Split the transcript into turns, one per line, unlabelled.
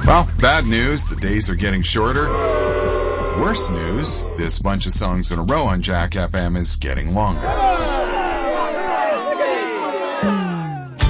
Well, bad news, the days are getting shorter. Worse news, this bunch of songs in a row on Jack FM is getting longer.